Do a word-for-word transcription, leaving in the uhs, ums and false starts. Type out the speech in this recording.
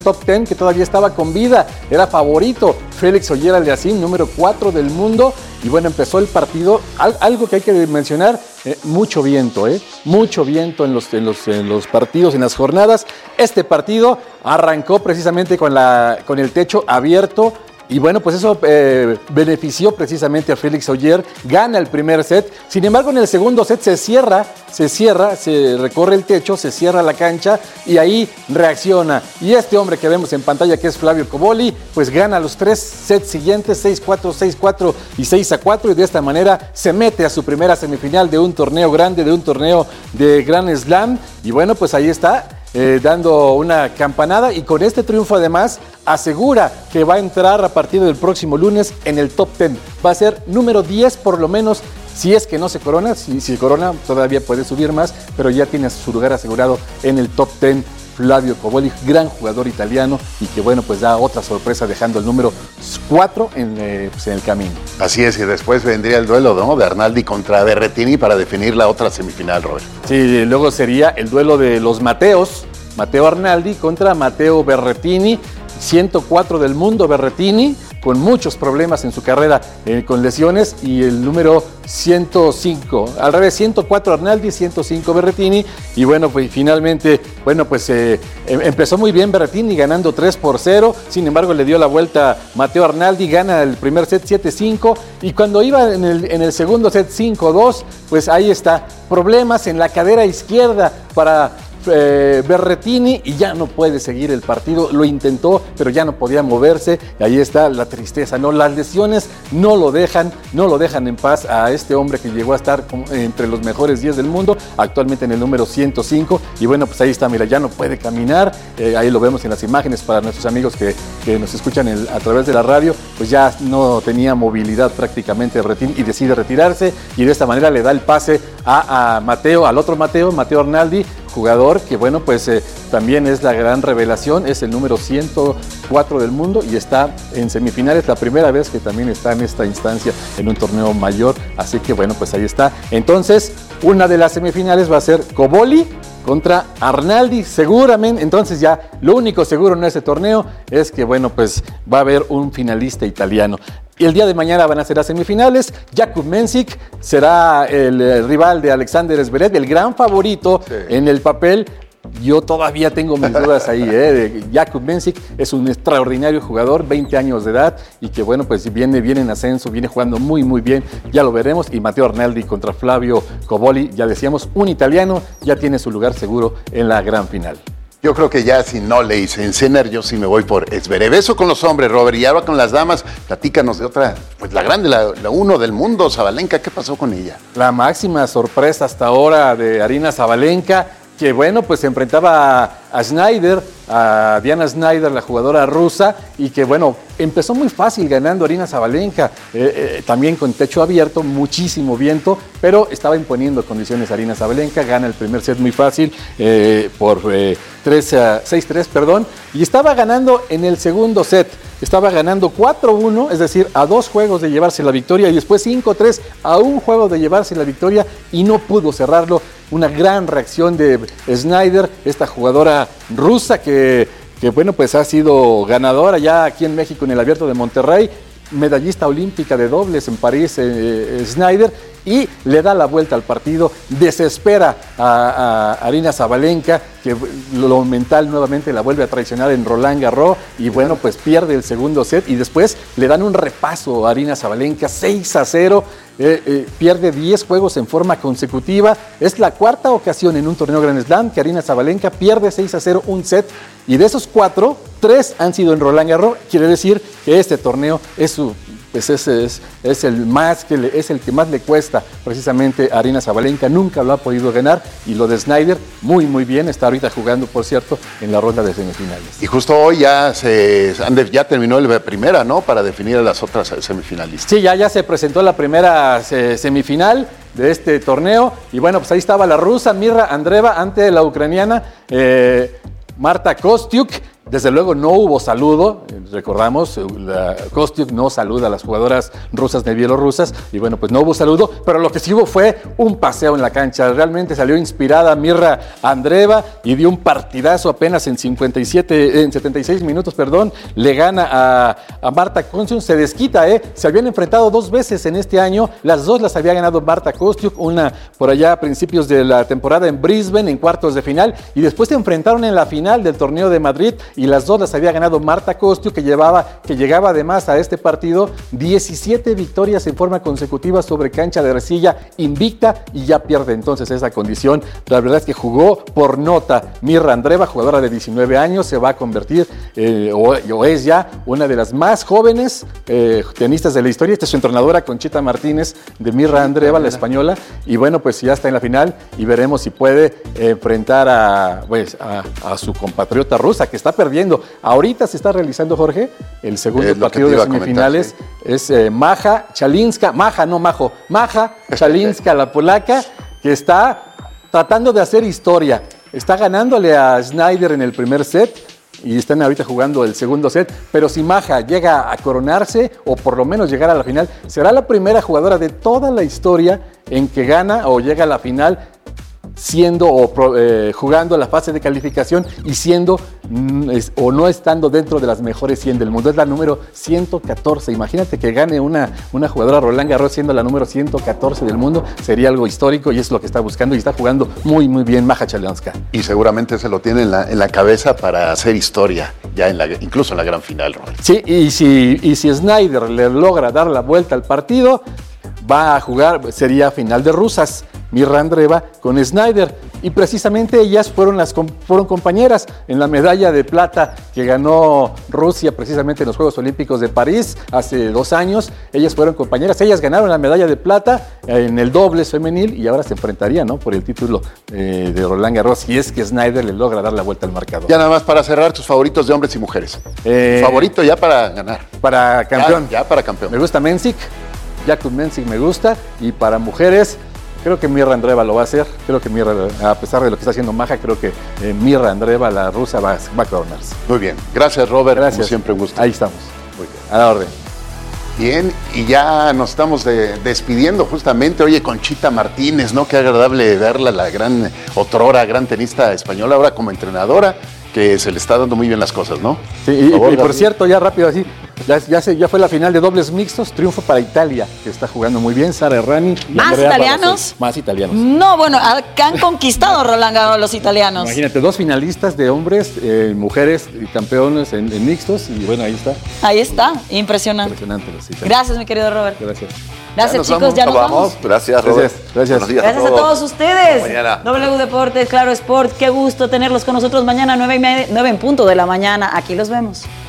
top diez que todavía estaba con vida, era favorito, Félix Auger-Aliassime, número cuatro del mundo, y bueno, empezó el partido, al, algo que hay que mencionar, eh, mucho viento, eh, mucho viento en los, en, los, en los partidos, en las jornadas. Este partido arrancó precisamente con, la, con el techo abierto, y bueno, pues eso eh, benefició precisamente a Félix Auger, gana el primer set. Sin embargo, en el segundo set se cierra, se cierra, se recorre el techo, se cierra la cancha y ahí reacciona. Y este hombre que vemos en pantalla, que es Flavio Cobolli, pues gana los tres sets siguientes, seis cuatro, seis cuatro y seis a cuatro, y de esta manera se mete a su primera semifinal de un torneo grande, de un torneo de Grand Slam. Y bueno, pues ahí está. Eh, dando una campanada, y con este triunfo además asegura que va a entrar a partir del próximo lunes en el top diez. Va a ser número diez por lo menos, si es que no se corona. Si, si corona todavía puede subir más, pero ya tiene su lugar asegurado en el top diez. Flavio Cobolli, gran jugador italiano, y que bueno, pues da otra sorpresa dejando el número cuatro en, eh, pues en el camino. Así es, y después vendría el duelo, ¿no?, de Arnaldi contra Berrettini para definir la otra semifinal, Robert. Sí, luego sería el duelo de los Mateos, Matteo Arnaldi contra Matteo Berrettini, ciento cuatro del mundo Berrettini, con muchos problemas en su carrera, eh, con lesiones, y el número ciento cinco, al revés, ciento cuatro Arnaldi, ciento cinco Berrettini, y bueno, pues finalmente, bueno, pues eh, empezó muy bien Berrettini, ganando tres por cero, sin embargo le dio la vuelta Matteo Arnaldi, gana el primer set siete cinco, y cuando iba en el, en el segundo set cinco dos, pues ahí está, problemas en la cadera izquierda para Eh, Berrettini, y ya no puede seguir el partido. Lo intentó, pero ya no podía moverse, y ahí está la tristeza, ¿no? Las lesiones no lo dejan, no lo dejan en paz a este hombre que llegó a estar entre los mejores diez del mundo, actualmente en el número ciento cinco, y bueno, pues ahí está, mira, ya no puede caminar, eh, ahí lo vemos en las imágenes para nuestros amigos que, que nos escuchan el, a través de la radio, pues ya no tenía movilidad prácticamente Berrettini, y decide retirarse, y de esta manera le da el pase a, a Matteo, al otro Matteo, Matteo Arnaldi, jugador que bueno, pues eh, también es la gran revelación, es el número ciento cuatro del mundo y está en semifinales, la primera vez que también está en esta instancia en un torneo mayor, así que bueno, pues ahí está. Entonces, una de las semifinales va a ser Cobolli contra Arnaldi, seguramente. Entonces ya lo único seguro en ese torneo es que bueno, pues va a haber un finalista italiano. Y el día de mañana van a ser las semifinales. Jakub Mensik será el, el rival de Alexander Zverev, el gran favorito, sí, en el papel. Yo todavía tengo mis dudas ahí, ¿eh? Jakub Mensik es un extraordinario jugador, veinte años de edad, y que bueno, pues viene, viene en ascenso, viene jugando muy muy bien, ya lo veremos. Y Matteo Arnaldi contra Flavio Cobolli, ya decíamos, un italiano, ya tiene su lugar seguro en la gran final. Yo creo que ya si no le dicen Sinner, yo sí me voy por Zverev. Eso con los hombres, Robert. Y ahora con las damas, platícanos de otra, pues la grande, la, la uno del mundo, Sabalenka. ¿Qué pasó con ella? La máxima sorpresa hasta ahora de Aryna Sabalenka, que bueno, pues se enfrentaba a, a Schneider, a Diana Schneider, la jugadora rusa, y que bueno, empezó muy fácil ganando Aryna Sabalenka, eh, eh, también con techo abierto, muchísimo viento, pero estaba imponiendo condiciones a Aryna Sabalenka, gana el primer set muy fácil, eh, por eh, seis tres, perdón, y estaba ganando en el segundo set, estaba ganando cuatro uno, es decir, a dos juegos de llevarse la victoria, y después cinco tres, a un juego de llevarse la victoria, y no pudo cerrarlo. Una gran reacción de Schneider, esta jugadora rusa que, que bueno, pues ha sido ganadora ya aquí en México en el Abierto de Monterrey, medallista olímpica de dobles en París, eh, Schneider, y le da la vuelta al partido, desespera a, a Aryna Sabalenka, que lo mental nuevamente la vuelve a traicionar en Roland Garros, y bueno, pues pierde el segundo set, y después le dan un repaso a Aryna Sabalenka, seis a cero, eh, eh, pierde diez juegos en forma consecutiva, es la cuarta ocasión en un torneo Grand Slam que Aryna Sabalenka pierde seis a cero un set, y de esos cuatro, tres han sido en Roland Garros, quiere decir que este torneo es su... pues ese es, es, el más que le, es el que más le cuesta precisamente a Aryna Sabalenka, nunca lo ha podido ganar, y lo de Schneider, muy muy bien, está ahorita jugando, por cierto, en la ronda de semifinales. Y justo hoy ya se ya terminó la primera, ¿no?, para definir a las otras semifinalistas. Sí, ya, ya se presentó la primera se, semifinal de este torneo, y bueno, pues ahí estaba la rusa Mirra Andreeva ante la ucraniana eh, Marta Kostyuk, Desde luego no hubo saludo, recordamos, la Kostyuk no saluda a las jugadoras rusas ni bielorrusas, y bueno, pues no hubo saludo, pero lo que sí hubo fue un paseo en la cancha. Realmente salió inspirada Mirra Andreeva y dio un partidazo apenas en cincuenta y siete, en setenta y seis minutos, perdón, le gana a, a Marta Kostyuk, se desquita, ¿eh? Se habían enfrentado dos veces en este año, las dos las había ganado Marta Kostyuk, una por allá a principios de la temporada en Brisbane, en cuartos de final, y después se enfrentaron en la final del torneo de Madrid, y las dos las había ganado Marta Kostyuk, que, llevaba, que llegaba además a este partido diecisiete victorias en forma consecutiva sobre cancha de arcilla, invicta, y ya pierde entonces esa condición. La verdad es que jugó por nota. Mirra Andreeva, jugadora de diecinueve años, se va a convertir, eh, o, o es ya una de las más jóvenes eh, tenistas de la historia. Esta es su entrenadora, Conchita Martínez, de Mirra Andreeva, la española, y bueno, pues ya está en la final, y veremos si puede eh, enfrentar a, pues, a, a su compatriota rusa, que está perdiendo. Ahorita se está realizando, Jorge, el segundo partido de semifinales. Comentar, sí. Es eh, Maja Chalinska, Maja, no Majo, Maja Chalinska, la polaca, que está tratando de hacer historia. Está ganándole a Schneider en el primer set y están ahorita jugando el segundo set, pero si Maja llega a coronarse o por lo menos llegar a la final, será la primera jugadora de toda la historia en que gana o llega a la final siendo o eh, jugando la fase de calificación y siendo mm, es, o no estando dentro de las mejores cien del mundo. Es la número ciento catorce. Imagínate que gane una, una jugadora Roland Garros siendo la número ciento catorce del mundo. Sería algo histórico y es lo que está buscando y está jugando muy, muy bien Maja Chalinska. Y seguramente se lo tiene en la, en la cabeza para hacer historia, ya en la, incluso en la gran final, Robert. Sí, y si, y si Schneider le logra dar la vuelta al partido, va a jugar, sería final de rusas. Mirra Andreeva con Schneider, y precisamente ellas fueron las fueron compañeras en la medalla de plata que ganó Rusia precisamente en los Juegos Olímpicos de París hace dos años. Ellas fueron compañeras, ellas ganaron la medalla de plata en el dobles femenil y ahora se enfrentarían, ¿no?, por el título eh, de Roland Garros, si es que Schneider le logra dar la vuelta al marcador. Ya nada más para cerrar, tus favoritos de hombres y mujeres. Eh, Favorito ya para ganar. Para campeón. Ya, ya para campeón. Me gusta Mensik, Jakub Mensik me gusta, y para mujeres creo que Mirra Andreeva lo va a hacer. Creo que Mirra, a pesar de lo que está haciendo Maja, creo que eh, Mirra Andreeva, la rusa, va, va a coronarse. Muy bien. Gracias, Robert. Gracias. Como siempre, un gusto. Ahí estamos. Muy bien. A la orden. Bien, y ya nos estamos de, despidiendo justamente. Oye, Conchita Martínez, ¿no? Qué agradable verla, la gran otrora, gran tenista española, ahora como entrenadora, que se le está dando muy bien las cosas, ¿no? Sí, y, por, y por cierto, ya rápido así, ya, ya, se, ya fue la final de dobles mixtos, triunfo para Italia, que está jugando muy bien, Sara Errani. ¿Más Andrea italianos? Barroso. Más italianos. No, bueno, que han conquistado Roland Garros los italianos. Imagínate, dos finalistas de hombres, eh, mujeres y campeones en, en mixtos, y bueno, ahí está. Ahí está, impresionante. Impresionante. Sí, gracias, mi querido Robert. Gracias. Gracias, ya chicos, vamos. ya nos vamos. vamos. Gracias, Robert. Gracias. Gracias, Buenos días gracias a todos, a todos ustedes. Mañana. W Deportes, Claro Sport, qué gusto tenerlos con nosotros mañana, nueve y media, nueve en punto de la mañana. Aquí los vemos.